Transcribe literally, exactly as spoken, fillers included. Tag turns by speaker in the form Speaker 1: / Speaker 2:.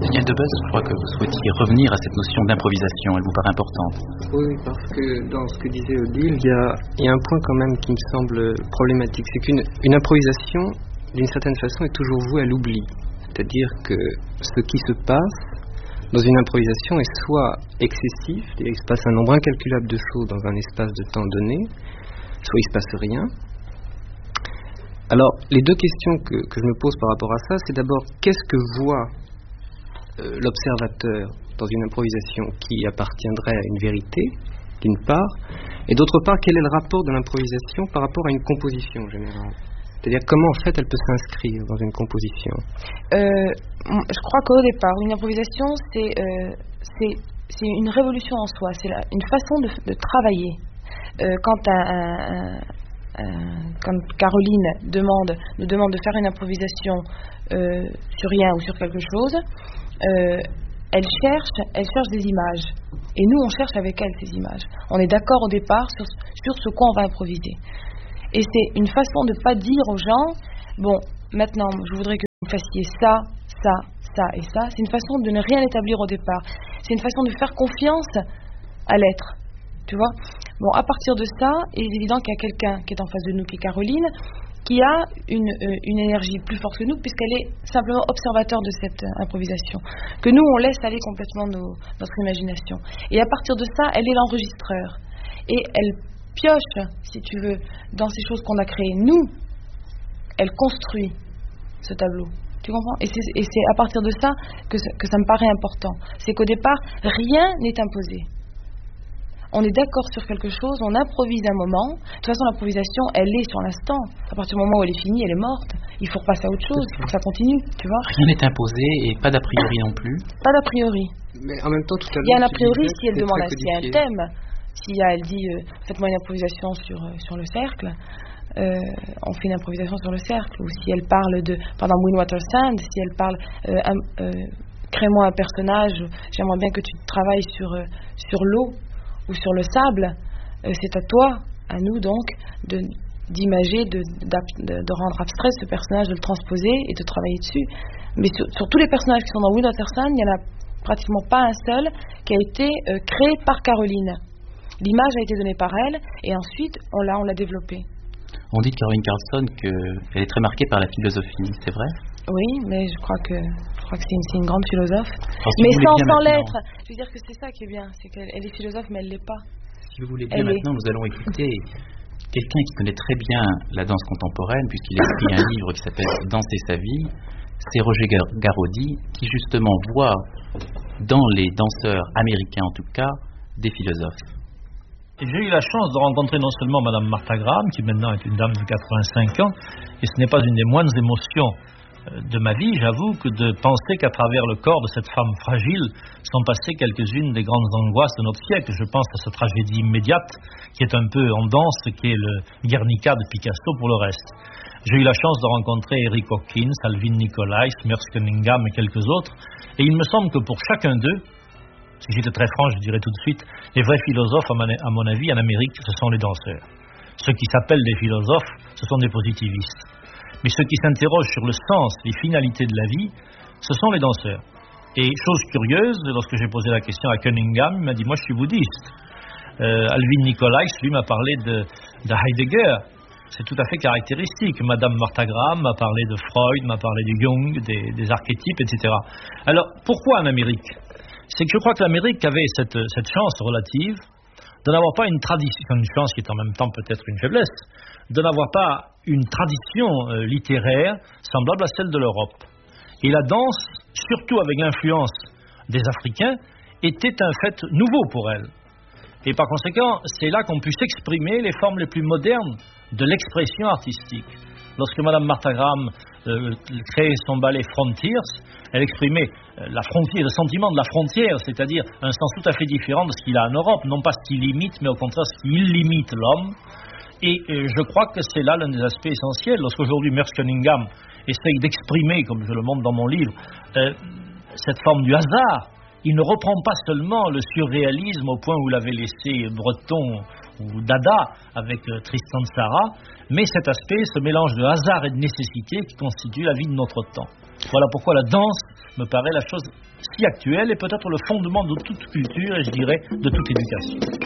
Speaker 1: Daniel Debus, je crois que vous souhaitiez revenir à cette notion d'improvisation, elle vous paraît importante.
Speaker 2: Oui, parce que dans ce que disait Odile, il y a, il y a un point quand même qui me semble problématique, c'est qu'une une improvisation, d'une certaine façon, est toujours vouée à l'oubli. C'est-à-dire que ce qui se passe dans une improvisation est soit excessif, c'est-à-dire qu'il se passe un nombre incalculable de choses dans un espace de temps donné, soit il ne se passe rien. Alors, les deux questions que, que je me pose par rapport à ça, c'est d'abord, qu'est-ce que voit euh, l'observateur dans une improvisation qui appartiendrait à une vérité, d'une part, et d'autre part, quel est le rapport de l'improvisation par rapport à une composition générale ? C'est-à-dire, comment en fait elle peut s'inscrire dans une composition ?
Speaker 3: euh, Je crois qu'au départ, une improvisation, c'est, euh, c'est, c'est une révolution en soi, c'est la, une façon de, de travailler. Euh, quand un... un Euh, quand Caroline demande, nous demande de faire une improvisation euh, sur rien ou sur quelque chose, euh, elle cherche, elle cherche des images. Et nous, on cherche avec elle ces images. On est d'accord au départ sur, sur ce quoi on va improviser. Et c'est une façon de ne pas dire aux gens, bon, maintenant, je voudrais que vous fassiez ça, ça, ça et ça. C'est une façon de ne rien établir au départ. C'est une façon de faire confiance à l'être. Tu vois ? Bon, à partir de ça, il est évident qu'il y a quelqu'un qui est en face de nous, qui est Caroline, qui a une, euh, une énergie plus forte que nous, puisqu'elle est simplement observateur de cette euh, improvisation, que nous, on laisse aller complètement nos, notre imagination. Et à partir de ça, elle est l'enregistreur. Et elle pioche, si tu veux, dans ces choses qu'on a créées. Nous, elle construit ce tableau. Tu comprends ? Et c'est, et c'est à partir de ça que, que ça me paraît important. C'est qu'au départ, rien n'est imposé. On est d'accord sur quelque chose, on improvise un moment. De toute façon, l'improvisation, elle est sur l'instant. À partir du moment où elle est finie, elle est morte. Il faut repasser à autre chose, il faut que ça continue, tu vois.
Speaker 1: Rien n'est imposé et pas d'a priori non plus.
Speaker 3: Pas d'a priori.
Speaker 2: Mais en même temps, tout à l'heure,
Speaker 3: il y a un a priori si elle demande un,
Speaker 2: si
Speaker 3: un thème. Si elle dit, euh, faites-moi une improvisation sur, euh, sur le cercle, euh, on fait une improvisation sur le cercle. Ou si elle parle de, par exemple, Windwater Sand, si elle parle, euh, un, euh, crée-moi un personnage, j'aimerais bien que tu travailles sur, euh, sur l'eau ou sur le sable, euh, c'est à toi, à nous donc, de, d'imager, de, de, de rendre abstrait ce personnage, de le transposer et de travailler dessus. Mais sur, sur tous les personnages qui sont dans Windwater Sand, il n'y en a pratiquement pas un seul qui a été euh, créé par Caroline. L'image a été donnée par elle et ensuite on l'a, on l'a développée.
Speaker 1: On dit de Caroline Carlson qu'elle est très marquée par la philosophie, c'est vrai ?
Speaker 3: Oui, mais je crois que, je crois que c'est, une, c'est une grande philosophe.
Speaker 1: Alors, si
Speaker 3: mais sans, sans l'être. Je veux dire que c'est ça qui est bien, c'est qu'elle elle est philosophe, mais elle ne l'est pas.
Speaker 1: Si vous voulez bien,
Speaker 3: elle
Speaker 1: maintenant, est... nous allons écouter quelqu'un qui connaît très bien la danse contemporaine, puisqu'il a écrit un livre qui s'appelle Danser sa vie. C'est Roger Garaudy, qui justement voit dans les danseurs américains, en tout cas, des philosophes.
Speaker 4: Et j'ai eu la chance de rencontrer non seulement Madame Martha Graham, qui maintenant est une dame de quatre-vingt-cinq ans, et ce n'est pas une des moindres émotions de ma vie, j'avoue, que de penser qu'à travers le corps de cette femme fragile sont passées quelques-unes des grandes angoisses de notre siècle. Je pense à cette tragédie immédiate qui est un peu en danse, qui est le Guernica de Picasso pour le reste. J'ai eu la chance de rencontrer Eric Hawkins, Alvin Nicolais, Merce Cunningham et quelques autres, et il me semble que pour chacun d'eux, si j'étais très franc, je dirais tout de suite, les vrais philosophes, à mon avis, en Amérique, ce sont les danseurs. Ceux qui s'appellent des philosophes, ce sont des positivistes. Mais ceux qui s'interrogent sur le sens, les finalités de la vie, ce sont les danseurs. Et chose curieuse, lorsque j'ai posé la question à Cunningham, il m'a dit « moi je suis bouddhiste ». Euh, Alvin Nicolais, lui, m'a parlé de, de Heidegger. C'est tout à fait caractéristique. Madame Martha Graham m'a parlé de Freud, m'a parlé de Jung, des, des archétypes, et cetera. Alors, pourquoi en Amérique ? C'est que je crois que l'Amérique avait cette, cette chance relative de n'avoir pas une tradition, une chance qui est en même temps peut-être une faiblesse, de n'avoir pas une tradition euh, littéraire semblable à celle de l'Europe. Et la danse, surtout avec l'influence des Africains, était un fait nouveau pour elle. Et par conséquent, c'est là qu'on puisse exprimer les formes les plus modernes de l'expression artistique. Lorsque Madame Martha Graham euh, créait son ballet Frontiers, elle exprimait euh, la frontière, le sentiment de la frontière, c'est-à-dire un sens tout à fait différent de ce qu'il a en Europe, non pas ce qu'il imite, mais au contraire ce qui limite l'homme. Et euh, je crois que c'est là l'un des aspects essentiels. Lorsqu'aujourd'hui Merce Cunningham essaye d'exprimer, comme je le montre dans mon livre, euh, cette forme du hasard, il ne reprend pas seulement le surréalisme au point où l'avait laissé Breton ou Dada avec euh, Tristan Tzara, mais cet aspect, ce mélange de hasard et de nécessité qui constitue la vie de notre temps. Voilà pourquoi la danse me paraît la chose si actuelle et peut-être le fondement de toute culture et je dirais de toute éducation.